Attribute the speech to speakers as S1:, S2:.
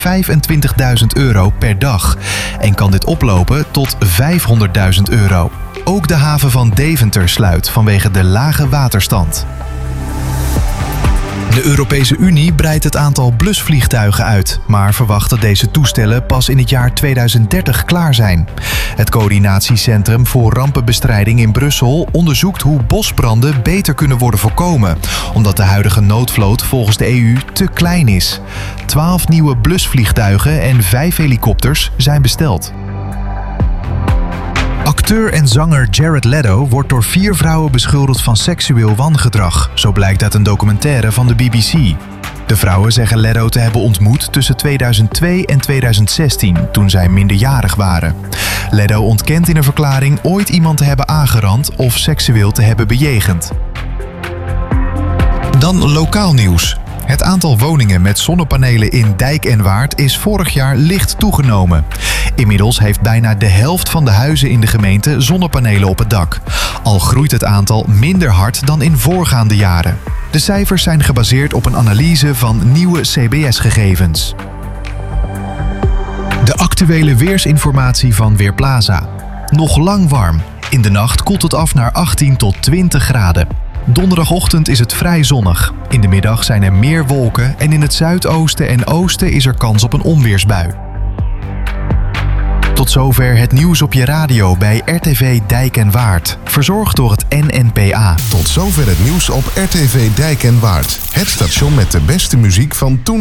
S1: €25.000 per dag en kan dit oplopen tot €500.000. Ook de haven van Deventer sluit vanwege de lage waterstand. De Europese Unie breidt het aantal blusvliegtuigen uit, maar verwacht dat deze toestellen pas in het jaar 2030 klaar zijn. Het Coördinatiecentrum voor Rampenbestrijding in Brussel onderzoekt hoe bosbranden beter kunnen worden voorkomen, omdat de huidige noodvloot volgens de EU te klein is. 12 nieuwe blusvliegtuigen en 5 helikopters zijn besteld. Acteur en zanger Jared Leto wordt door 4 vrouwen beschuldigd van seksueel wangedrag. Zo blijkt uit een documentaire van de BBC. De vrouwen zeggen Leto te hebben ontmoet tussen 2002 en 2016, toen zij minderjarig waren. Leto ontkent in een verklaring ooit iemand te hebben aangerand of seksueel te hebben bejegend. Dan lokaal nieuws. Het aantal woningen met zonnepanelen in Dijk en Waard is vorig jaar licht toegenomen. Inmiddels heeft bijna de helft van de huizen in de gemeente zonnepanelen op het dak. Al groeit het aantal minder hard dan in voorgaande jaren. De cijfers zijn gebaseerd op een analyse van nieuwe CBS-gegevens. De actuele weersinformatie van Weerplaza. Nog lang warm. In de nacht koelt het af naar 18 tot 20 graden. Donderdagochtend is het vrij zonnig. In de middag zijn er meer wolken en in het zuidoosten en oosten is er kans op een onweersbui. Tot zover het nieuws op je radio bij RTV Dijk en Waard. Verzorgd door het NNPA.
S2: Tot zover het nieuws op RTV Dijk en Waard. Het station met de beste muziek van toen